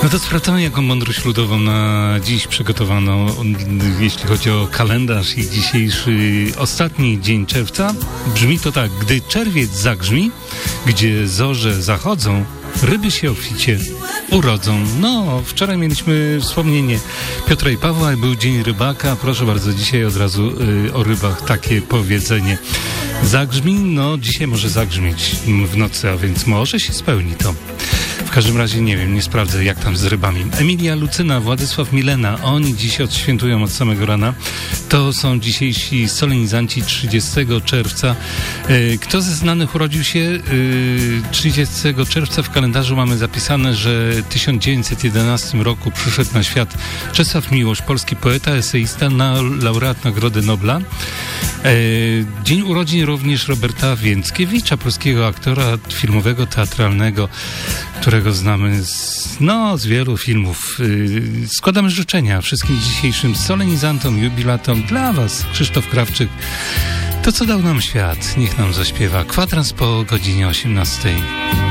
No to sprawdzamy, jaką mądrość ludową na dziś przygotowano, jeśli chodzi o kalendarz i dzisiejszy ostatni dzień czerwca. Brzmi to tak: gdy czerwiec zagrzmi, gdzie zorze zachodzą, ryby się obficie urodzą. No, wczoraj mieliśmy wspomnienie Piotra i Pawła i był Dzień Rybaka. Proszę bardzo, dzisiaj od razu o rybach takie powiedzenie. Zagrzmi, no dzisiaj może zagrzmieć w nocy, a więc może się spełni to. W każdym razie nie wiem, nie sprawdzę jak tam z rybami. Emilia Lucyna, Władysław Milena, oni dziś odświętują od samego rana. To są dzisiejsi solenizanci 30 czerwca. Kto ze znanych urodził się 30 czerwca? W kalendarzu mamy zapisane, że w 1911 roku przyszedł na świat Czesław Miłosz, polski poeta, eseista, laureat Nagrody Nobla. Dzień urodzin również Roberta Więckiewicza, polskiego aktora filmowego, teatralnego, którego znamy z wielu filmów. Składamy życzenia wszystkim dzisiejszym solenizantom, jubilatom. Dla Was Krzysztof Krawczyk. To, co dał nam świat, niech nam zaśpiewa kwadrans po godzinie 18.